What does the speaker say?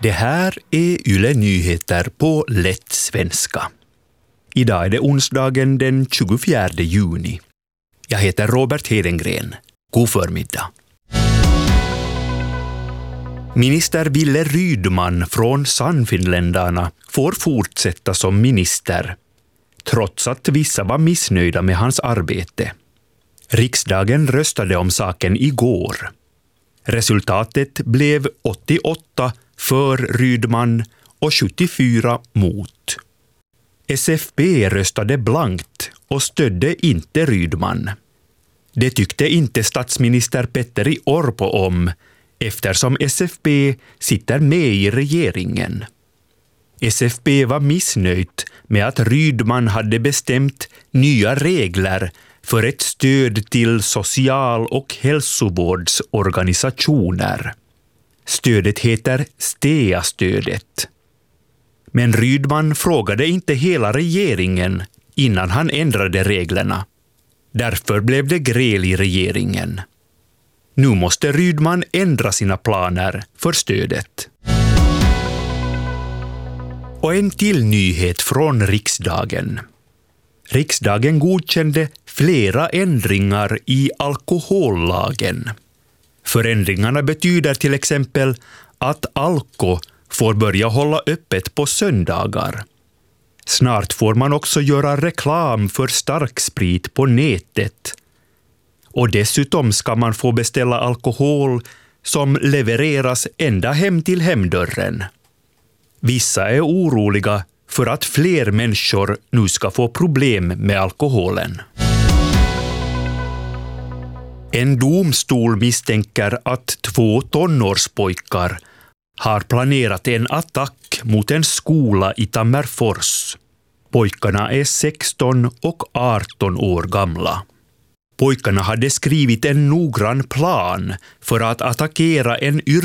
Det här är Yle Nyheter på lätt svenska. Idag är det onsdagen den 24 juni. Jag heter Robert Hedengren. God förmiddag. Minister Wille Rydman från Sannfinländarna får fortsätta som minister, trots att vissa var missnöjda med hans arbete. Riksdagen röstade om saken igår. Resultatet blev 88 för Rydman och 74 mot. SFP röstade blankt och stödde inte Rydman. Det tyckte inte statsminister Petteri Orpo om, eftersom SFP sitter med i regeringen. SFP var missnöjt med att Rydman hade bestämt nya regler för ett stöd till social- och hälsovårdsorganisationer. Stödet heter STEA-stödet. Men Rydman frågade inte hela regeringen innan han ändrade reglerna. Därför blev det gräl i regeringen. Nu måste Rydman ändra sina planer för stödet. Och en till nyhet från riksdagen. Riksdagen godkände flera ändringar i alkohollagen. Förändringarna betyder till exempel att Alko får börja hålla öppet på söndagar. Snart får man också göra reklam för starksprit på nätet. Och dessutom ska man få beställa alkohol som levereras ända hem till hemdörren. Vissa är oroliga för att fler människor nu ska få problem med alkoholen. En domstol misstänker att 2 tonårspojkar har planerat en attack mot en skola i Tammerfors. Pojkarna är 16 och 18 år gamla. Pojkarna hade skrivit en noggrann plan för att attackera en